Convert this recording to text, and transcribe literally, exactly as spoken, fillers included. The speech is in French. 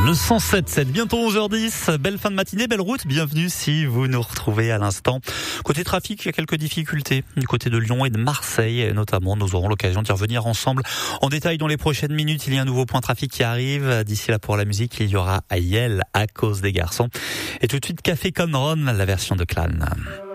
Le cent sept sept, bientôt onze heures dix, belle fin de matinée, belle route, bienvenue si vous nous retrouvez à l'instant. Côté trafic, il y a quelques difficultés du côté de Lyon et de Marseille notamment. Nous aurons l'occasion d'y revenir ensemble en détail dans les prochaines minutes. Il y a un nouveau point trafic qui arrive. D'ici là, pour la musique, il y aura Ayel à cause des garçons. Et tout de suite, Café Conron, la version de Clan.